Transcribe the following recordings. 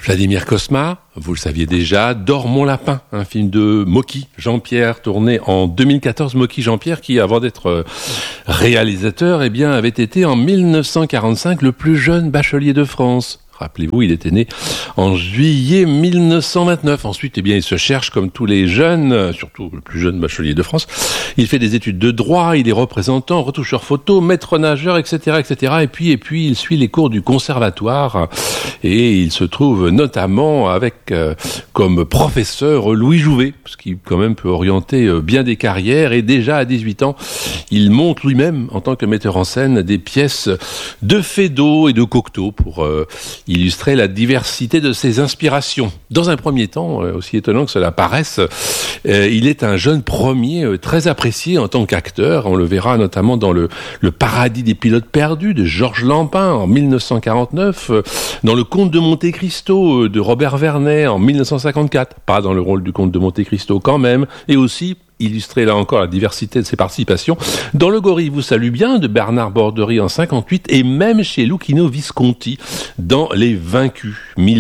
Vladimir Cosma, vous le saviez déjà, Dors mon lapin, un film de Mocky Jean-Pierre, tourné en 2014. Mocky Jean-Pierre qui, avant d'être réalisateur, avait été en 1945 le plus jeune bachelier de France. Rappelez-vous, il était né en juillet 1929. Ensuite, il se cherche comme tous les jeunes, surtout le plus jeune bachelier de France. Il fait des études de droit, il est représentant, retoucheur photo, maître nageur, etc., etc. Et puis, il suit les cours du conservatoire et il se trouve notamment avec comme professeur Louis Jouvet, ce qui quand même peut orienter bien des carrières. Et déjà à 18 ans, il monte lui-même en tant que metteur en scène des pièces de Feydeau et de Cocteau pour illustrer la diversité de ses inspirations. Dans un premier temps, aussi étonnant que cela paraisse, il est un jeune premier très apprécié en tant qu'acteur. On le verra notamment dans le Paradis des pilotes perdus de Georges Lampin en 1949, dans Le Comte de Monte Cristo de Robert Vernet en 1954, pas dans le rôle du Comte de Monte Cristo quand même, et aussi illustrer là encore la diversité de ses participations dans Le Gorille vous salue bien de Bernard Borderie en 58 et même chez Luchino Visconti dans Les Vaincus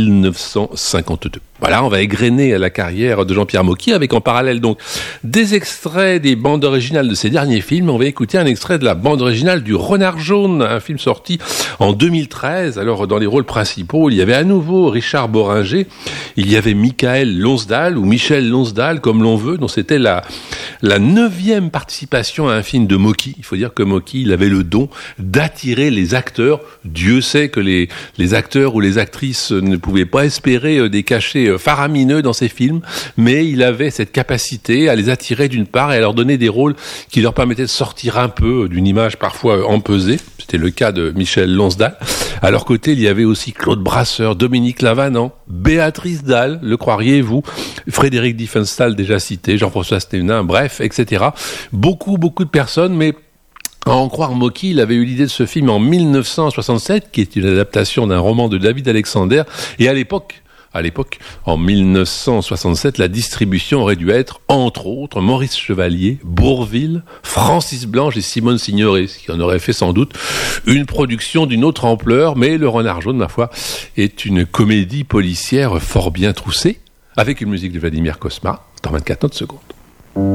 1952. Voilà, on va égrener la carrière de Jean-Pierre Mocky avec en parallèle donc des extraits des bandes originales de ses derniers films. On va écouter un extrait de la bande originale du Renard Jaune, un film sorti en 2013. Alors dans les rôles principaux, il y avait à nouveau Richard Boringer, il y avait Michael Lonsdal ou Michel Lonsdal comme l'on veut, dont c'était la 9e participation à un film de Mocky. Il faut dire que Mocky, il avait le don d'attirer les acteurs. Dieu sait que les acteurs ou les actrices ne pouvaient pas espérer des cachets faramineux dans ses films, mais il avait cette capacité à les attirer d'une part et à leur donner des rôles qui leur permettaient de sortir un peu d'une image parfois empesée. C'était le cas de Michel Lonsdal. À leur côté, il y avait aussi Claude Brasseur, Dominique Lavanant, Béatrice Dalle, le croiriez-vous, Frédéric Diefenstahl déjà cité, Jean-François Stévenin, bref, etc. Beaucoup de personnes, mais à en croire Mocky, il avait eu l'idée de ce film en 1967, qui est une adaptation d'un roman de David Alexander, et à l'époque, en 1967, la distribution aurait dû être, entre autres, Maurice Chevalier, Bourvil, Francis Blanche et Simone Signoret, ce qui en aurait fait sans doute une production d'une autre ampleur, mais Le Renard Jaune, ma foi, est une comédie policière fort bien troussée, avec une musique de Vladimir Cosma, dans 24 secondes.